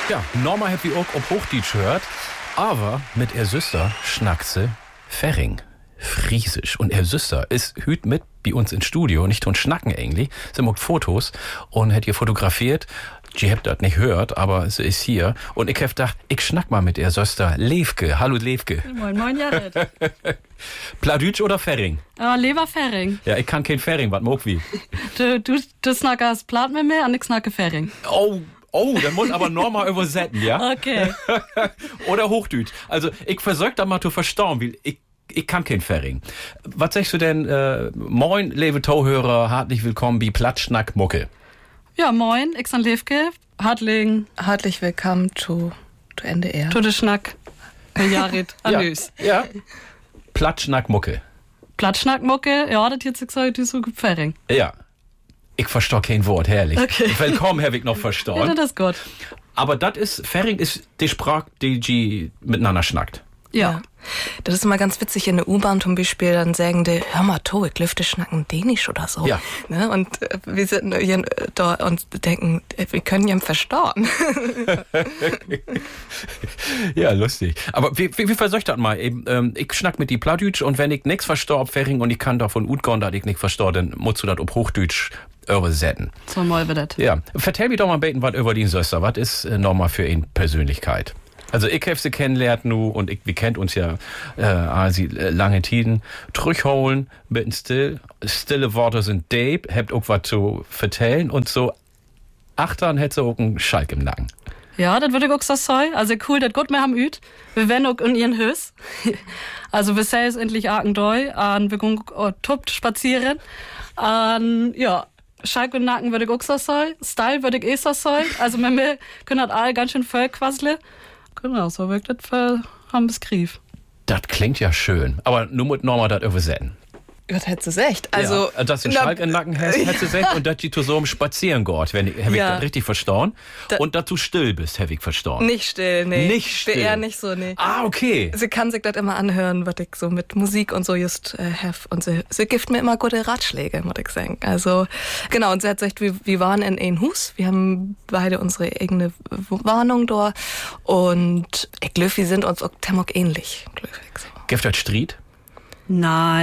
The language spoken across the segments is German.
Ja, Norma hat wie auch ob Hochdeutsch hört, aber mit ihr Süster schnackt sie Ferring, Friesisch. Und ihr Süster ist hüt mit bei uns ins Studio, nicht und schnacken eigentlich. Sie macht Fotos und hat ihr fotografiert. Sie habt das nicht hört, aber sie ist hier. Und ich hab gedacht, ich schnack mal mit ihr Süster Levke. Hallo Levke. Moin, moin, Jared. Pladütsch oder Ferring? Lieber Ferring. Ja, ich kann kein Ferring, was mag wie. Du snackst Plat mit mir und ich snacke Ferring. Oh, dann muss aber Norma übersetzen, ja? Okay. Oder Hochdeutsch. Also, ich versuch da mal zu verstauen, weil ich kann kein Ferring. Was sagst du denn, moin, liebe Tauhörer, herzlich willkommen bei Platschnack Mucke. Ja, moin, ich bin Levke. Hartlich willkommen zu NDR. Zu de Schnack. Jared, Anüs. Ja. Platschnack Mucke. Platschnack Mucke, ja, das jetzt gesagt, du so Ferring. Ja. Ich verstehe kein Wort, herrlich. Okay. Willkommen, habe ich noch verstanden. Ja, das ist gut. Aber das ist, Ferring ist die Sprache, die miteinander schnackt. Ja. Das ist immer ganz witzig in der U-Bahn zum Beispiel, dann sagen die, hör mal, To, ich lüfte schnacken Dänisch oder so. Ja. Ne? Und wir sitzen hier da und denken, wir können ja verstauen. Ja, lustig. Aber wie versucht das mal? Ich schnack mit die Plattdeutsch und wenn ich nichts verstehe ob Ferring und ich kann davon utgehen, dass ich nichts verstehe, dann musst du das ob Hochdeutsch übersetzen. So mal wird das. Ja. Vertell mir doch mal ein bisschen was über die Söster. Was ist nochmal für ihn Persönlichkeit? Also ich habe sie kennengelernt nu und wir kennt uns ja lange Tiden. Trüchholen, mitten stille Worte sind Dave, habt auch was zu vertellen und so achtern hätte sie auch einen Schalk im Nacken. Ja, das würde ich auch so sagen. Also cool, das gut wir haben üt. Wir werden auch in ihren Hös. Also wir sehen es endlich Arkendoi, und wir gehen tuppt spazieren. Ja, Schalk im Nacken würde ich auch so sagen. Style würde ich so sagen. Also wir können das all ganz schön voll quasseln. Genau, so wirkt das für haben Begriff. Das klingt ja schön, aber nur mit Norma das übersetzen. Das hättest du echt. Also, ja, dass du einen Schalk im Nacken hast, hättest du gesagt, und dass du so im Spazieren geht, habe ich das richtig verstanden. Und dass du still bist, habe ich verstanden. Nicht still, nee. Nicht still. Eher nicht so, nee. Ah, okay. Sie kann sich das immer anhören, was ich so mit Musik und so just have. Und sie gibt mir immer gute Ratschläge, muss ich sagen. Also, genau, und sie hat gesagt, wir waren in ein Hus. Wir haben beide unsere eigene Warnung da. Und ich glaube, wir sind uns auch Temok ähnlich, glaube ich. So. Gibt das Streit? Nein.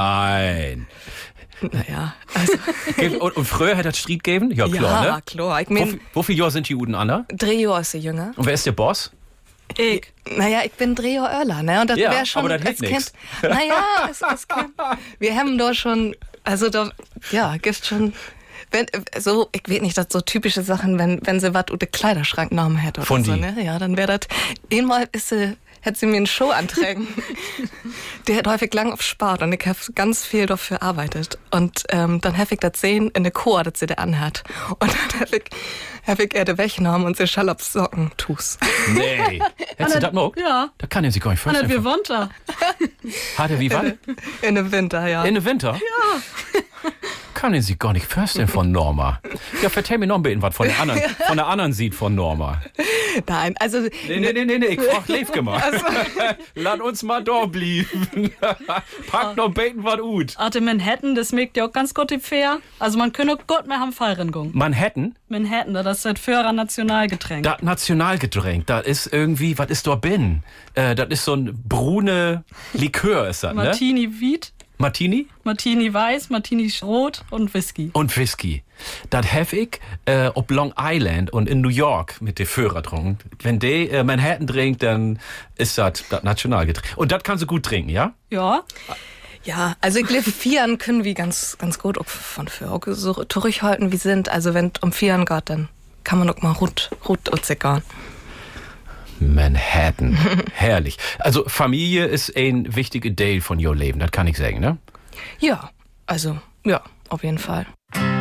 Naja, also. Und früher hat das Streit gegeben? Ja, klar, ja, ne? klar. Ich mein, Wie viele Jahre sind die Uden Anna? 3 Jahre ist sie jünger. Und wer ist der Boss? Ich. Naja, ich bin 3 Jahre Öller, ne? Und das Ja, wäre schon aber das als hätt nix. Kind. Naja, wir haben da schon, also da, ja, gibt schon, so, ich weiß nicht, das so typische Sachen, wenn sie was unter Kleiderschrank genommen hätte oder Von so, die? ne? Ja, dann wäre das, einmal hätte sie mir einen Show anträgen. Der hat häufig lang auf Sport und ich habe ganz viel dafür arbeitet. Und dann habe ich das sehen in der Chor, dass sie da anhat. Und dann habe ich den weggenommen und sie schall auf Socken tus. Nee. Hättest du das noch? Ja. Da kann er sich gar nicht Anna, vorstellen. wir wohnt da. Hat er wie was? In dem Winter, ja. In den Winter? Ja. Kann er sich gar nicht vorstellen von Norma. Ja, vertell mir noch ein bisschen was von der anderen Seite von Norma. Nein, also... Nee, ich frag Levke mal. Lass uns mal da bleiben. Pack noch beten was gut. Arte Manhattan, das schmeckt ja auch ganz gut die Fair. Also man könnte gut mehr haben feiern gehen. Manhattan? Manhattan, das ist das Führer Nationalgetränk. Das Nationalgetränk, das ist irgendwie, was ist da bin? Das ist so ein brune Likör, ist das, ne? Martini Wheat, Martini? Martini Weiß, Martini Rot und Whisky. Und Whisky. Das hab ich ob Long Island und in New York mit den Führer getrunken. Wenn die Manhattan trinkt, dann ist das Nationalgetränk. Und das kannst du gut trinken, ja? Ja. Ja, also ich glaube, Vieren können wir ganz gut auch von für so zurückhalten, wie sind. Also wenn es um Vieren geht, dann kann man auch mal rot und zickern. Manhattan. Herrlich. Also Familie ist ein wichtiger Teil von your Leben, das kann ich sagen, ne? Ja, also, ja, auf jeden Fall.